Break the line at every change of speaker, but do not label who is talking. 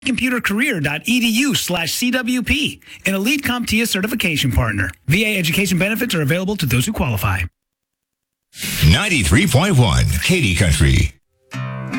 computercareer.edu/CWP, an elite CompTIA certification partner. VA education benefits are available to those who qualify.
93.1 Katy Country.